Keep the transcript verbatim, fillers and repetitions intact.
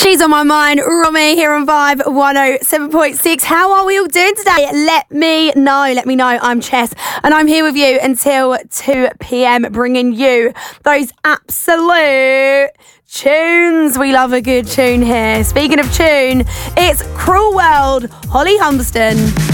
She's on my mind, Romy, here on Vibe one oh seven point six. How are we all doing today? Let me know. Let me know. I'm Chess, and I'm here with you until two p.m, bringing you those absolute tunes. We love a good tune here. Speaking of tune, it's Cruel World, Holly Humberston.